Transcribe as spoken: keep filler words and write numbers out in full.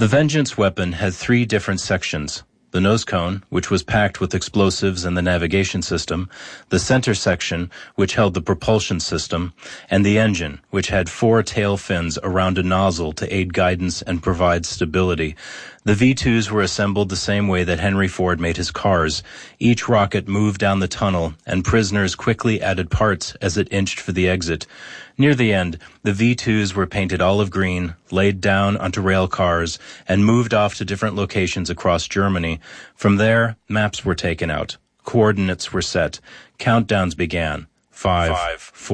The Vengeance weapon had three different sections: the nose cone, which was packed with explosives and the navigation system, the center section, which held the propulsion system, and the engine, which had four tail fins around a nozzle to aid guidance and provide stability. The V twos were assembled the same way that Henry Ford made his cars. Each rocket moved down the tunnel, and prisoners quickly added parts as it inched for the exit. Near the end, the V twos were painted olive green, laid down onto rail cars, and moved off to different locations across Germany. From there, maps were taken out. Coordinates were set. Countdowns began. Five, Five four,